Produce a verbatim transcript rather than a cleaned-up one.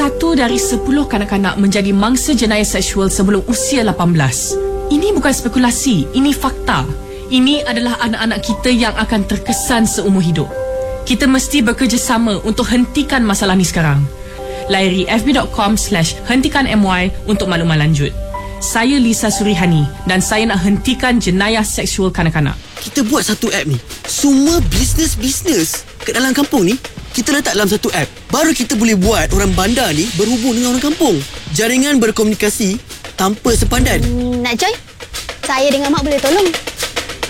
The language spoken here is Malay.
Satu dari sepuluh kanak-kanak menjadi mangsa jenayah seksual sebelum usia lapan belas. Ini bukan spekulasi, ini fakta. Ini adalah anak-anak kita yang akan terkesan seumur hidup. Kita mesti bekerjasama untuk hentikan masalah ni sekarang. Layari fb.com slash hentikan my untuk maklumat lanjut. Saya Lisa Surihani dan saya nak hentikan jenayah seksual kanak-kanak. Kita buat satu app ni. Semua bisnes-bisnes kat dalam kampung ni kita letak dalam satu app. Baru kita boleh buat orang bandar ni berhubung dengan orang kampung. Jaringan berkomunikasi tanpa sepadan. Hmm, nak join? Saya dengan Mak boleh tolong.